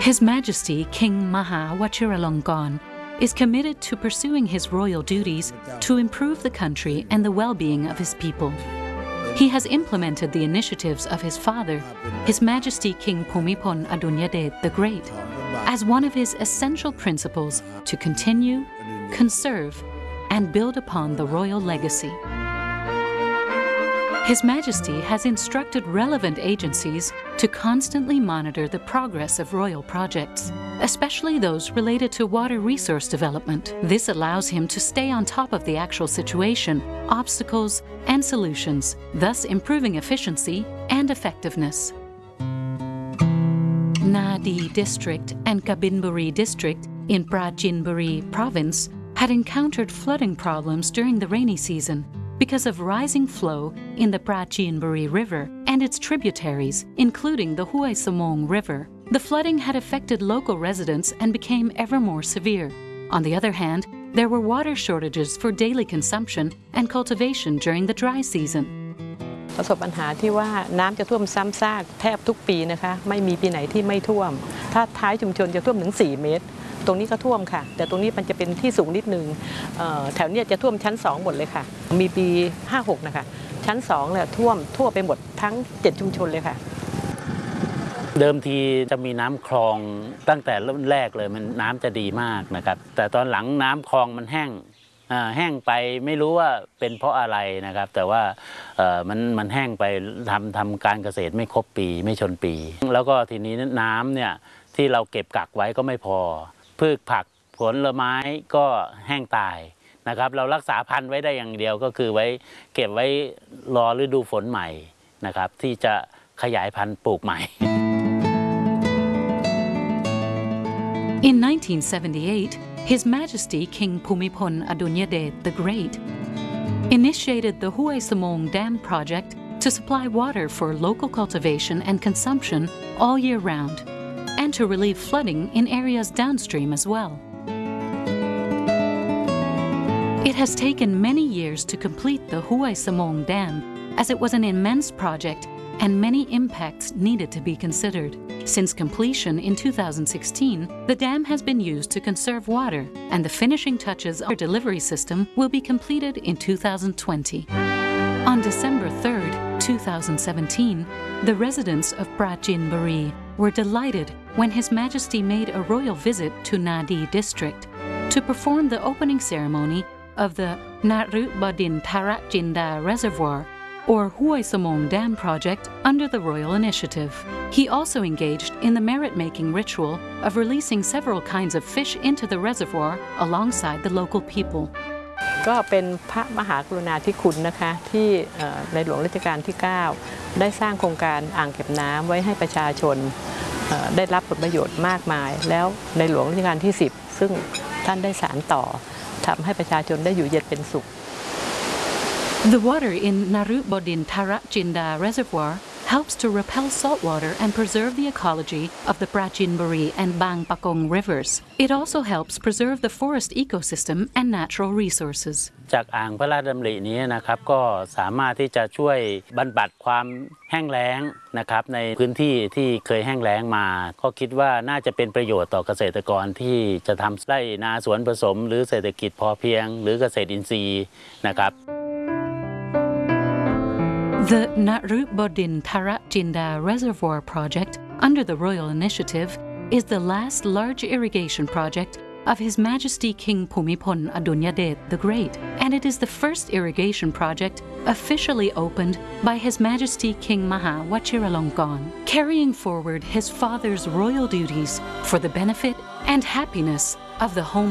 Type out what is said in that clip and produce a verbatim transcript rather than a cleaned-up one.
His Majesty King Maha Vajiralongkorn is committed to pursuing his royal duties to improve the country and the well-being of his people. He has implemented the initiatives of his father, His Majesty King Bhumibol Adulyadej the Great, as one of his essential principles to continue, conserve, and build upon the royal legacy. His Majesty has instructed relevant agencies to constantly monitor the progress of royal projects, especially those related to water resource development. This allows him to stay on top of the actual situation, obstacles, and solutions, thus improving efficiency and effectiveness. Nadi District and Kabinburi District in Prachinburi Province had encountered flooding problems during the rainy season because of rising flow in the Prachinburi River and its tributaries, including the Hway Samong River. The flooding had affected local residents and became ever more severe. On the other hand, there were water shortages for daily consumption and cultivation during the dry season. ประสบปัญหาที่ว่าน้ำจะท่วมซ้ำซากแทบทุกปีนะคะไม่มีปีไหนที่ไม่ท่วมถ้าท้ายชุมชนจะท่วมถึงสี่เมตรตรงนี้ก็ท่วมค่ะแต่ตรงนี้มันจะเป็นที่สูงนิดนึงแถวนี้จะท่วมชั้นสองหมดเลยค่ะมีปีห้าหกนะคะชั้นสองเนี่ยท่วมทั่วไปหมดทั้งเจ็ดชุมชนเลยค่ะเดิมทีจะมีน้ำคลองตั้งแต่เริ่มแรกเลยมันน้ำจะดีมากนะครับแต่ตอนหลังน้ำคลองมันแห้งแห้งไปไม่รู้ว่าเป็นเพราะอะไรนะครับแต่ว่ามันมันแห้งไปทำทำการเกษตรไม่ครบปีไม่ชนปีแล้วก็ทีนี้น้ำเนี่ยที่เราเก็บกักไว้ก็ไม่พอพืชผักผลไม้ก็แห้งตายนะครับเรารักษาพันธุ์ไว้ได้อย่างเดียวก็คือไว้เก็บไว้รอฤดูฝนใหม่นะครับที่จะขยายพันธุ์ปลูกใหม่ In nineteen seventy-eight, His Majesty King Bhumibol Adulyadej the Great initiated the Hway Samong Dam project to supply water for local cultivation and consumption all year round, and to relieve flooding in areas downstream as well. It has taken many years to complete the Hway Samong Dam, as it was an immense project and many impacts needed to be considered. Since completion in two thousand sixteen, the dam has been used to conserve water, and the finishing touches of the delivery system will be completed in two thousand twenty. On December third, two thousand seventeen, the residents of Prachinburi were delighted when His Majesty made a royal visit to Nadi District to perform the opening ceremony of the Narubodin Tarachinda Reservoir, or Hway Samong Dam project, under the royal initiative. He also engaged in the merit-making ritual of releasing several kinds of fish into the reservoir alongside the local people. ก็เป็นพระมหากรุณาธิคุณนะคะที่ในหลวงรัชกาลที่เก้าได้สร้างโครงการอ่างเก็บน้ำไว้ให้ประชาชนได้รับผลประโยชน์มากมายแล้วในหลวงรัชกาลที่สิบซึ่งท่านได้สานต่อทำให้ประชาชนได้อยู่เย็นเป็นสุข The water in Narubodin Tarachinda Reservoir helps to repel saltwater and preserve the ecology of the Prachinburi and Bang Pakong rivers. It also helps preserve the forest ecosystem and natural resources. จากอ่างพระราชดำรินี้นะครับก็สามารถที่จะช่วยบรรบัดความแห้งแล้งนะครับในพื้นที่ที่เคยแห้งแล้งมาก็คิดว่าน่าจะเป็นประโยชน์ต่อเกษตรกรที่จะทำไร่นาสวนผสมหรือเศรษฐกิจพอเพียงหรือเกษตรอินทรีย์นะครับ The Narubodin Tarachinda Reservoir project, under the royal initiative, is the last large irrigation project of His Majesty King Bhumibol Adulyadej the Great, and it is the first irrigation project officially opened by His Majesty King Maha Vajiralongkorn, carrying forward his father's royal duties for the benefit and happiness of the home